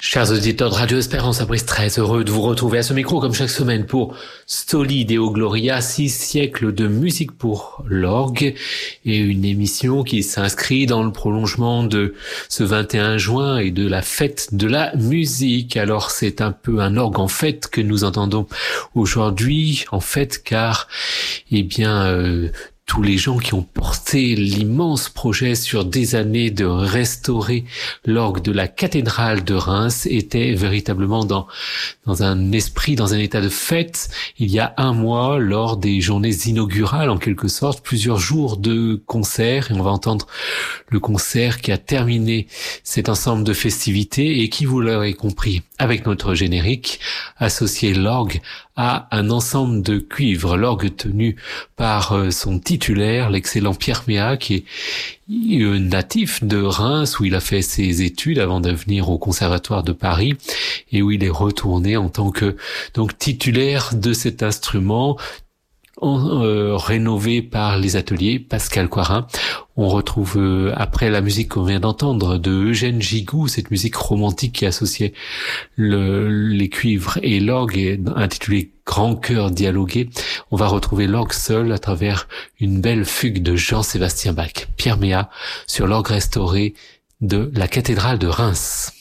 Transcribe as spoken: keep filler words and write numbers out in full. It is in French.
Chers auditeurs de Radio Espérance, Fabrice, très heureux de vous retrouver à ce micro comme chaque semaine pour Stoli Deo Gloria, six siècles de musique pour l'orgue, et une émission qui s'inscrit dans le prolongement de ce vingt et un juin et de la fête de la musique. Alors c'est un peu un orgue en fête que nous entendons aujourd'hui, en fait, car eh bien euh, tous les gens qui ont porté l'immense projet sur des années de restaurer l'orgue de la cathédrale de Reims étaient véritablement dans, dans un esprit, dans un état de fête. Il y a un mois, lors des journées inaugurales, en quelque sorte, plusieurs jours de concerts, et on va entendre le concert qui a terminé cet ensemble de festivités et qui, vous l'aurez compris, avec notre générique, associé l'orgue à un ensemble de cuivres, l'orgue tenu par son titulaire, l'excellent Pierre Méat, qui est natif de Reims, où il a fait ses études avant de venir au Conservatoire de Paris, et où il est retourné en tant que donc titulaire de cet instrument, en, euh, rénové par les ateliers Pascal Coirin. On retrouve, euh, après la musique qu'on vient d'entendre de Eugène Gigou, cette musique romantique qui associait le, les cuivres et l'orgue, intitulée Grand cœur dialogué, on va retrouver l'orgue seul à travers une belle fugue de Jean-Sébastien Bach. Pierre Méat sur l'orgue restauré de la cathédrale de Reims.